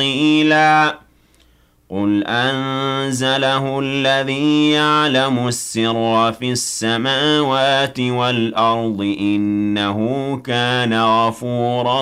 قِيلًا قُلْ أَنزَلَهُ الَّذِي يَعْلَمُ السِّرَّ فِي السَّمَاوَاتِ وَالْأَرْضِ ۚ إِنَّهُ كَانَ غَفُورًا